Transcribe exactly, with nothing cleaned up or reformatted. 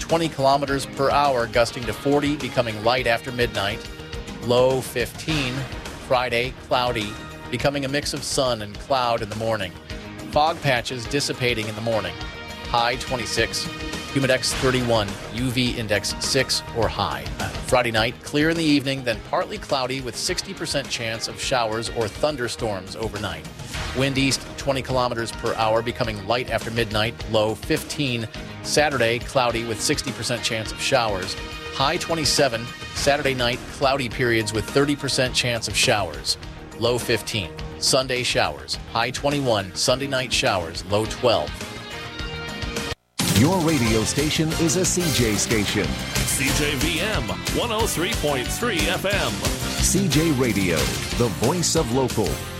twenty kilometers per hour, gusting to forty, becoming light after midnight. Low fifteen. Friday, cloudy, becoming a mix of sun and cloud in the morning. Fog patches dissipating in the morning. High twenty-six. Humidex thirty-one. U V index six or high. Friday night, clear in the evening, then partly cloudy with sixty percent chance of showers or thunderstorms overnight. Wind east twenty kilometers per hour, becoming light after midnight. Low fifteen. Saturday, cloudy with sixty percent chance of showers. High twenty-seven. Saturday night, cloudy periods with thirty percent chance of showers. Low fifteen. Sunday, showers. High twenty-one. Sunday night, showers. Low twelve. Your radio station is a C J station. C J V M one oh three point three F M. C J Radio, the voice of local.